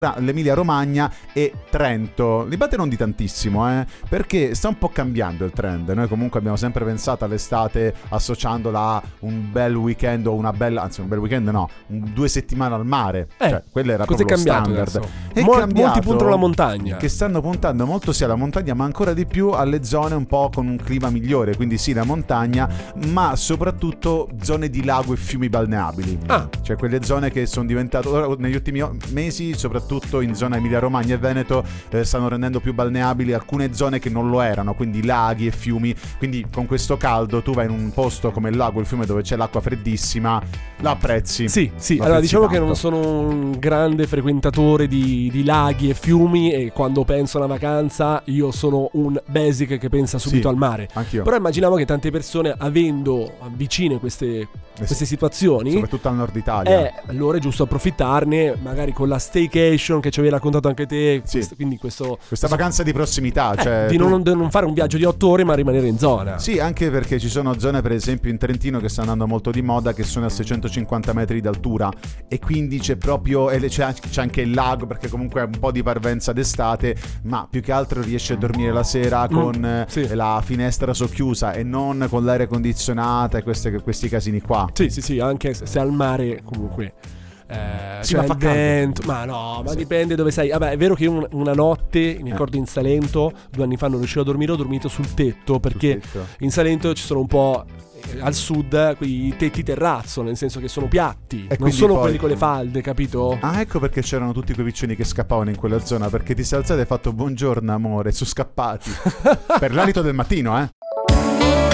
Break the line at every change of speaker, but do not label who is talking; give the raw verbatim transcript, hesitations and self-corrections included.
l'Emilia Romagna e Trento. L'Ibate non di tantissimo, eh, perché sta un po' cambiando il trend. Noi comunque abbiamo sempre pensato all'estate associandola a un bel weekend o una bella, anzi un bel weekend no, un, due settimane al mare.
Eh,
cioè, quello era
cos'è
proprio lo
cambiato
standard.
adesso?
È
Mol-
cambiato,
molti puntano alla montagna.
Che stanno puntando molto sia alla montagna, ma ancora di più alle zone un po' con un clima migliore. Quindi sì, la montagna, ma soprattutto zone di lago e fiumi balneabili.
Ah.
Cioè quelle zone che sono diventate ora, negli ultimi mesi, soprattutto in zona Emilia Romagna e Veneto, eh, stanno rendendo più balneabili alcune zone che non lo erano, quindi laghi e fiumi. Quindi con questo caldo tu vai in un posto come il lago e il fiume dove c'è l'acqua freddissima, la apprezzi.
Sì, sì,
la
allora
apprezzi
diciamo
tanto.
che non sono un grande frequentatore di, di laghi e fiumi, e quando penso a una vacanza io sono un basic che pensa subito
Sì,
al mare.
Anch'io.
Però immaginavo che tante persone, avendo vicine queste, queste situazioni,
soprattutto al nord Italia,
eh, allora è giusto approfittarne, magari con la staycation che ci avevi raccontato anche te.
Sì.
questo, quindi questo,
questa
questo,
vacanza di prossimità,
eh,
cioè
di
tu-
non, di non fare un viaggio di otto ore ma rimanere in zona.
Sì, anche perché ci sono zone per esempio in Trentino che stanno andando molto di moda, che sono a seicentocinquanta metri d'altura, e quindi c'è proprio e c'è anche, c'è anche il lago, perché comunque è un po' di parvenza d'estate, ma più che altro riesci a dormire la sera con
Mm, sì.
eh, la finestra socchiusa e non con l'aria condizionata e queste, questi casini qua.
Sì, sì, sì, anche se al mare comunque eh,
Sì,
c'è
ma
il
fa caldo.
vento, ma no, ma
Sì.
dipende dove sei. Vabbè, è vero che un- una notte, mi
Eh.
ricordo in Salento, due anni fa non riuscivo a dormire, ho dormito sul tetto, perché
Sul tetto.
in Salento ci sono un po' eh, al sud quei tetti terrazzo, nel senso che sono piatti, non
quindi
sono
poi-
quelli con le falde, capito?
Ah, ecco perché c'erano tutti quei piccioni che scappavano in quella zona, perché ti sei alzato e hai fatto buongiorno amore, sono scappati per l'alito del mattino, eh